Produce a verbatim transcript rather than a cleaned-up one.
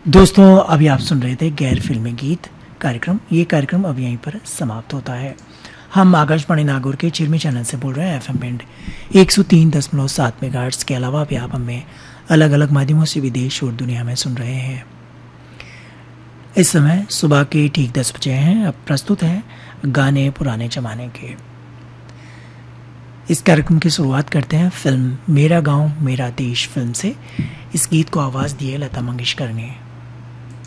दोस्तों अभी आप सुन रहे थे गैर फिल्मी गीत कार्यक्रम। ये कार्यक्रम अब यहीं पर समाप्त होता है। हम आकाशवाणी नागौर के चिरमी चैनल से बोल रहे हैं। एफएम बैंड एक सौ तीन दशमलव सात मेगाहर्ट्ज के अलावा भी आप हमें अलग अलग माध्यमों से विदेश और दुनिया में सुन रहे हैं। इस समय सुबह के ठीक दस बजे हैं। अब प्रस्तुत हैं गाने पुराने जमाने के। इस कार्यक्रम की शुरुआत करते हैं फिल्म मेरा गांव मेरा देश फिल्म से। इस गीत को आवाज़ दी है लता मंगेशकर ने।